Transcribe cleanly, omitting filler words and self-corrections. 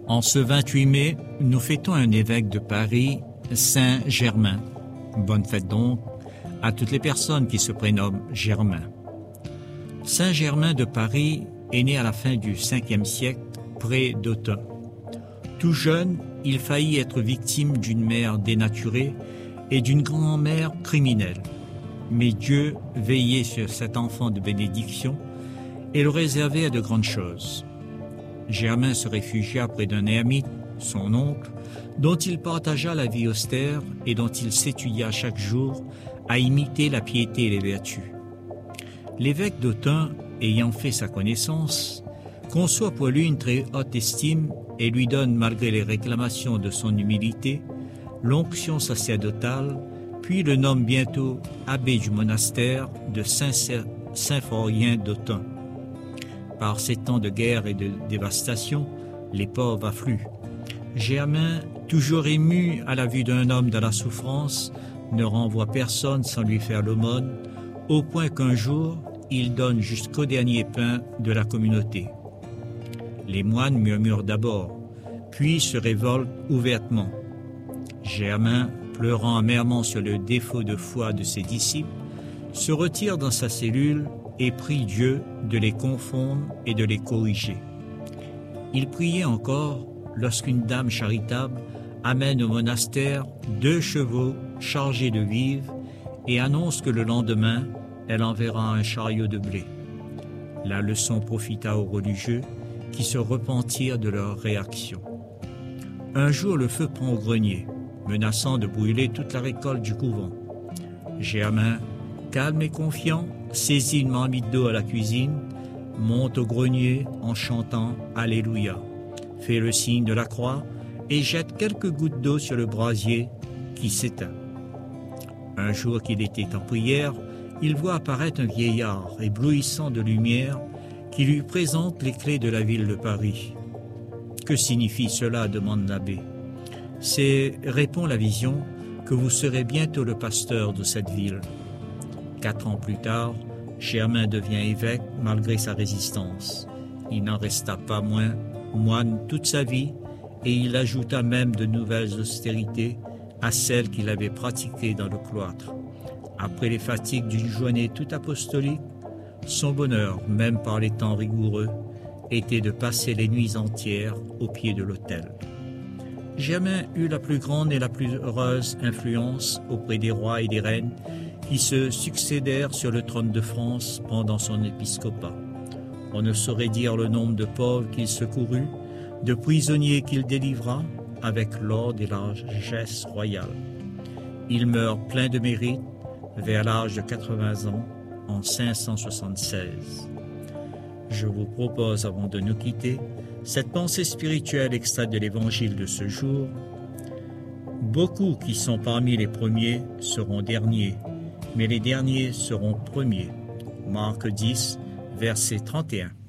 En ce 28 mai, nous fêtons un évêque de Paris, Saint Germain. Bonne fête donc à toutes les personnes qui se prénomment Germain. Saint Germain de Paris est né à la fin du 5e siècle, près d'Autun. Tout jeune, il faillit être victime d'une mère dénaturée et d'une grand-mère criminelle. Mais Dieu veillait sur cet enfant de bénédiction et le réservait à de grandes choses. Germain se réfugia près d'un ermite, son oncle, dont il partagea la vie austère et dont il s'étudia chaque jour à imiter la piété et les vertus. L'évêque d'Autun, ayant fait sa connaissance, conçoit pour lui une très haute estime et lui donne, malgré les réclamations de son humilité, l'onction sacerdotale, puis le nomme bientôt abbé du monastère de Saint-Symphorien d'Autun. Par ces temps de guerre et de dévastation, les pauvres affluent. Germain, toujours ému à la vue d'un homme dans la souffrance, ne renvoie personne sans lui faire l'aumône, au point qu'un jour, il donne jusqu'au dernier pain de la communauté. Les moines murmurent d'abord, puis se révoltent ouvertement. Germain, pleurant amèrement sur le défaut de foi de ses disciples, se retire dans sa cellule et prie Dieu de les confondre et de les corriger. Il priait encore lorsqu'une dame charitable amène au monastère 2 chevaux chargés de vivres et annonce que le lendemain, elle enverra un chariot de blé. La leçon profita aux religieux qui se repentirent de leur réaction. Un jour, le feu prend au grenier, menaçant de brûler toute la récolte du couvent. Germain, calme et confiant, saisit une marmite d'eau à la cuisine, monte au grenier en chantant « Alléluia », fait le signe de la croix et jette quelques gouttes d'eau sur le brasier qui s'éteint. Un jour qu'il était en prière, il voit apparaître un vieillard éblouissant de lumière qui lui présente les clés de la ville de Paris. « Que signifie cela ?» demande l'abbé. « C'est, répond la vision, que vous serez bientôt le pasteur de cette ville. » 4 ans plus tard, Germain devient évêque malgré sa résistance. Il n'en resta pas moins moine toute sa vie et il ajouta même de nouvelles austérités à celles qu'il avait pratiquées dans le cloître. Après les fatigues d'une journée toute apostolique, son bonheur, même par les temps rigoureux, était de passer les nuits entières au pied de l'autel. Germain eut la plus grande et la plus heureuse influence auprès des rois et des reines qui se succédèrent sur le trône de France pendant son épiscopat. On ne saurait dire le nombre de pauvres qu'il secourut, de prisonniers qu'il délivra, avec l'ordre et la largesse royale. Il meurt plein de mérite, vers l'âge de 80 ans, en 576. Je vous propose, avant de nous quitter, cette pensée spirituelle extraite de l'évangile de ce jour. Beaucoup qui sont parmi les premiers seront derniers, mais les derniers seront premiers. Marc 10, verset 31.